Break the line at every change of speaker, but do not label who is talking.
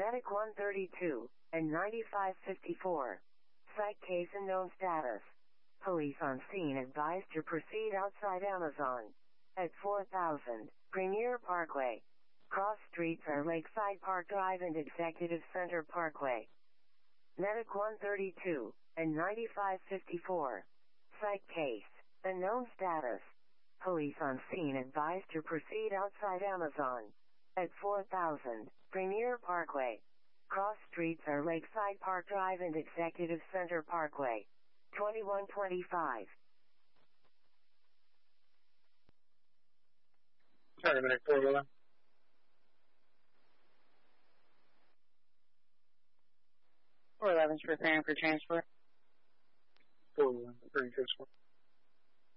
Medic 132 and 9554. Site case unknown status. Police on scene advised to proceed outside Amazon. At 4000 Premier Parkway. Cross streets are Lakeside Park Drive and Executive Center Parkway. Medic 132 and 9554. Site case unknown status. Police on scene advised to proceed outside Amazon. At 4000 Premier Parkway. Cross streets are Lakeside Park Drive and Executive Center Parkway. 2125.
Sorry, Medic 411.
411's preparing for transport.
411, preparing transport.